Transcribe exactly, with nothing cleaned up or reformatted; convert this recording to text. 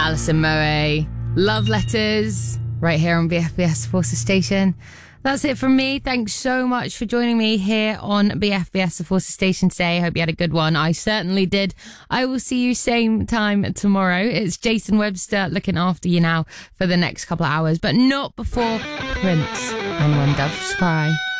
Alison Moe. Love Letters, right here on B F B S Forces Station. That's it from me. Thanks so much for joining me here on B F B S Forces Station today. I hope you had a good one. I certainly did. I will see you same time tomorrow. It's Jason Webster looking after you now for the next couple of hours, but not before Prince and When Doves Cry.